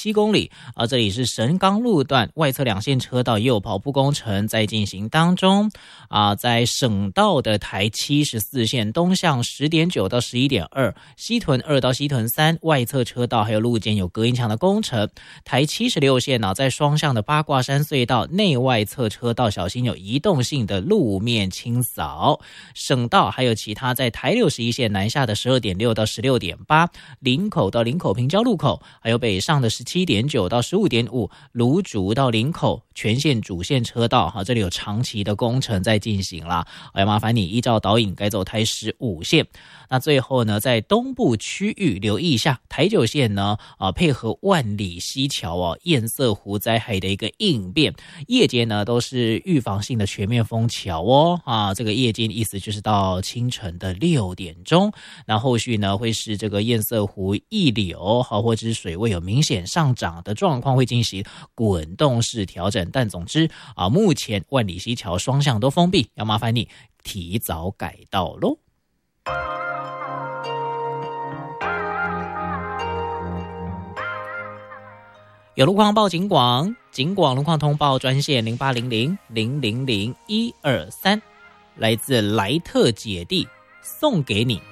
7公里，这里是神冈路段外侧2线车道也有跑步工程在进行当中在省道的台74线东向10.9到11.2，西屯2到西屯3外侧车道还有路肩有隔音墙的工程，台76线在双向的八卦山隧道内外侧车道小心有移动性的路面清扫，省道还有其他在台61线南下的12.6到16.8，林口到林口平交路口，还有北上的17.9到15.5，芦竹到林口全线主线车道这里有长期的工程在进行啦，要麻烦你依照导引改走台15线。那最后呢，在东部区域留意一下台9线呢配合万里溪桥堰塞湖灾害的一个应变，夜间呢都是预防性的全面封桥这个夜间意思就是到清晨的6点钟，那后续呢会是这个堰塞湖溢流或者是水位有明显上涨的状况，会进行滚动式调整，但总之目前万里溪桥双向都封闭，要麻烦你提早改道咯。有路况报警广，警广路况通报专线0800-000-123，来自莱特姐弟送给你